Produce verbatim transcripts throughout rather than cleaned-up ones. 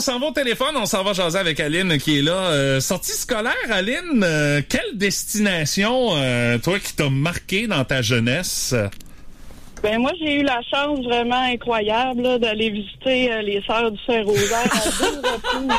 on s'en va au téléphone, on s'en va jaser avec Aline qui est là. Euh, sortie scolaire, Aline, euh, quelle destination, euh, toi, qui t'a marqué dans ta jeunesse? Ben moi, j'ai eu la chance vraiment incroyable là, d'aller visiter euh, les Sœurs du Saint-Rosaire à deux reprises.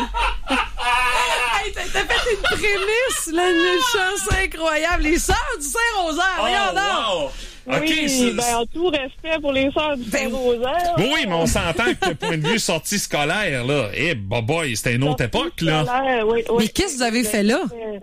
Hey, t'as, t'as fait une prémisse, là, une chance incroyable. Les Sœurs du Saint-Rosaire, voyons donc! Wow. Oui, Okay, ben en tout respect pour les Sœurs du Ben, Saint-Rosaire. oui, mais on s'entend que le point de vue sortie scolaire, là, eh, hey, boy, c'était une autre époque, là. Scolaire, oui, oui. Mais qu'est-ce que vous avez fait là?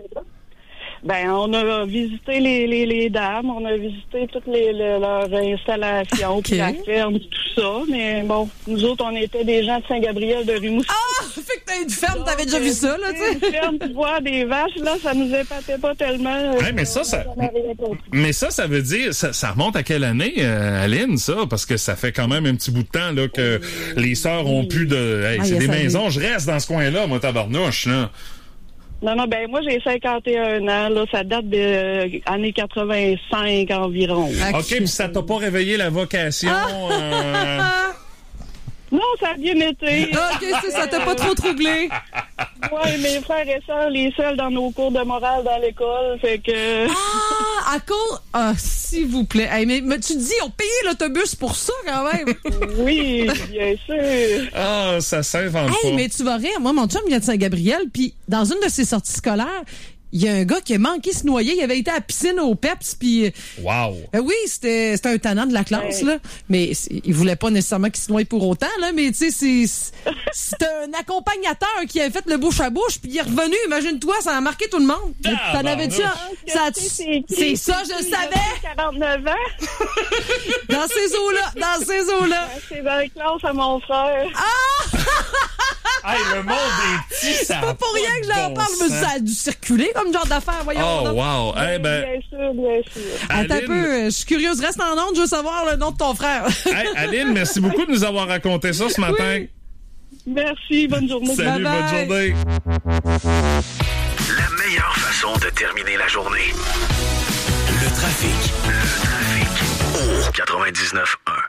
Ben, on a visité les, les, les dames, on a visité toutes les, les leurs installations, Okay. puis la ferme, tout ça. Mais bon, nous autres, on était des gens de Saint-Gabriel de Rimouski. Ah! Fait que t'as une ferme, t'avais déjà vu ça, là, tu sais? Une ferme pour voir des vaches, là, ça nous épatait pas tellement. Hey, mais ça, ça, mais ça, ça veut dire, ça, ça remonte à quelle année, euh, Aline, ça? Parce que ça fait quand même un petit bout de temps, là, que les sœurs ont plus de, hey, Ah, c'est yes, des ça maisons, je reste dans ce coin-là, moi, tabarnouche, là. Non, non, ben moi, j'ai cinquante et un ans, là, ça date des euh, années quatre-vingt-cinq environ. OK, puis ça t'a pas réveillé la vocation, euh... Non, ça a bien été. Ah, OK, c'est ça, t'a pas trop troublé. Ouais, mes frères et sœurs, les seuls dans nos cours de morale dans l'école, fait que... Ah, à cause... Ah, s'il vous plaît. Hey, mais, mais tu dis, on payait l'autobus pour ça, quand même. Oui, bien sûr. Ah, ça s'invente Hey, pas. mais tu vas rire. Moi, mon chum vient de Saint-Gabriel, puis dans une de ses sorties scolaires, il y a un gars qui a manqué se noyer. Il avait été à la piscine au Peps, puis... Wow. Euh, oui, c'était c'était un tannant de la classe, Ouais. là. Mais c'est- il voulait pas nécessairement qu'il se noie pour autant, là. Mais tu sais, c'est c'est un accompagnateur qui a fait le bouche à bouche, puis il est revenu. Imagine-toi, ça a marqué tout le monde. Mais Ah, T'en avais-tu... bah, un- Ça a- C'est C'est ça, je le savais. quarante-neuf ans. Dans ces eaux-là, dans ces eaux-là. C'est dans la classe à mon frère. Hey, le monde est petit, ça. C'est pas pour rien que j'en parle, mais ça a dû circuler comme genre d'affaire, voyons. Oh, donc. wow. Eh ben, Bien sûr, bien sûr. Attends un Aline, peu, euh, je suis curieuse. Reste en onde, je veux savoir le nom de ton frère. hey, Aline, merci beaucoup de nous avoir raconté ça ce matin. Merci, bonne journée. Salut, Bye bonne bye. journée. La meilleure façon de terminer la journée. Le trafic. Le trafic. Au quatre-vingt-dix-neuf un.